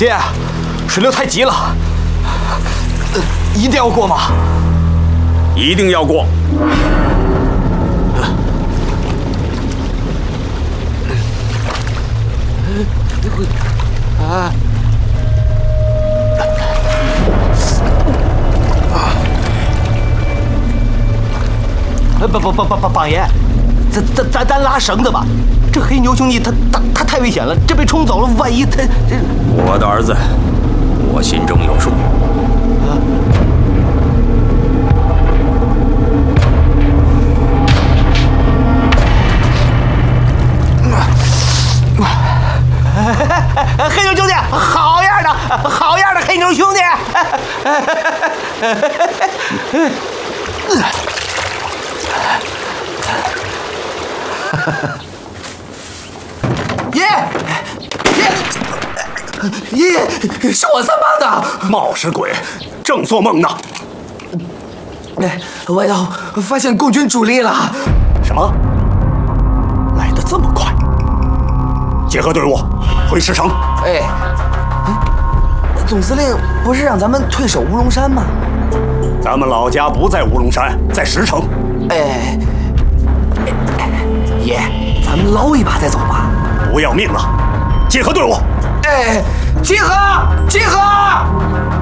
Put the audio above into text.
爹，水流太急了，一定要过吗？ 一定要过。 啊！榜爷，咱拉绳子吧。这黑牛兄弟他太危险了，这被冲走了，万一他这…… 我的儿子，我心中有数。 黑牛兄弟，好样的，好样的，黑牛兄弟！ 爷，是我三八的， 冒失鬼，正做梦呢。 外头发现共军主力了。 什么？来得这么快？结合队伍，回石城。 哎，总司令不是让咱们退守乌龙山吗？ 咱们老家不在乌龙山，在石城。 爷，咱们捞一把再走吧。 不要命了！结合队伍。 集合！